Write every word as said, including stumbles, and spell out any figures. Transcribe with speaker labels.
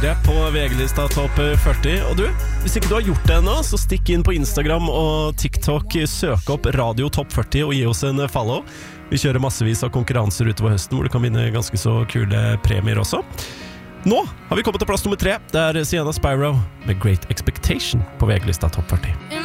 Speaker 1: fire på V G-lista Topp førti. Og du, hvis ikke du har gjort det ennå, så stikk inn på Instagram og TikTok, søk opp Radio Topp førti og gi oss en follow. Vi kjører massevis av konkurranser utover høsten, hvor du kan vinne ganske så kule premier også. Nå har vi kommet til plass nummer tre. Det er Sienna Spyro med Great Expectation på V G-lista Topp førti.